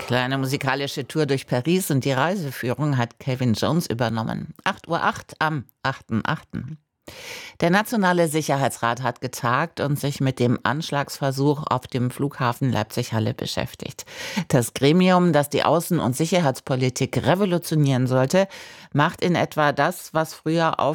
Kleine musikalische Tour durch Paris und die Reiseführung hat Kevin Jones übernommen. 8:08 Uhr am 8.8. Der Nationale Sicherheitsrat hat getagt und sich mit dem Anschlagsversuch auf dem Flughafen Leipzig-Halle beschäftigt. Das Gremium, das die Außen- und Sicherheitspolitik revolutionieren sollte, macht in etwa das, was früher auf